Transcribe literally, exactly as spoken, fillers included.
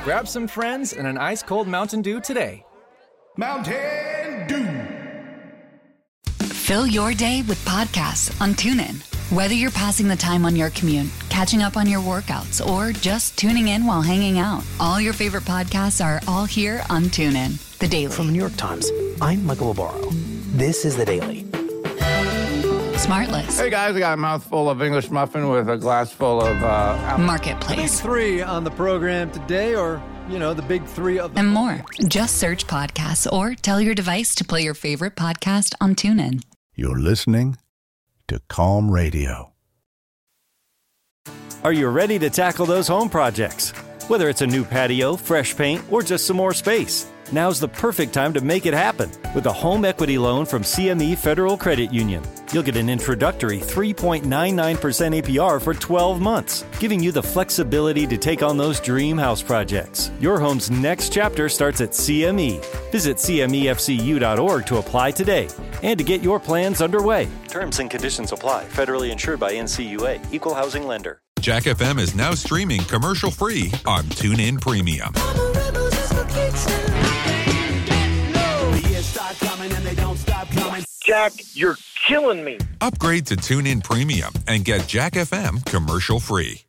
Grab some friends and an ice-cold Mountain Dew today. Mountain Dew. Fill your day with podcasts on TuneIn. Whether you're passing the time on your commute, catching up on your workouts, or just tuning in while hanging out, all your favorite podcasts are all here on TuneIn. The Daily. From the New York Times, I'm Michael Barbaro. This is The Daily. Smartless. Hey guys, I got a mouthful of English muffin with a glass full of uh, apple. Marketplace. The big three on the program today, or, you know, the big three of the... And more. Just search podcasts or tell your device to play your favorite podcast on TuneIn. You're listening to Calm Radio. Are you ready to tackle those home projects? Whether it's a new patio, fresh paint, or just some more space, now's the perfect time to make it happen with a home equity loan from C M E Federal Credit Union. You'll get an introductory three point nine nine percent A P R for twelve months, giving you the flexibility to take on those dream house projects. Your home's next chapter starts at C M E. Visit C M E F C U dot org to apply today and to get your plans underway. Terms and conditions apply. Federally insured by N C U A. Equal housing lender. Jack F M is now streaming commercial-free on TuneIn Premium. Jack, you're killing me. Upgrade to TuneIn Premium and get Jack F M commercial-free.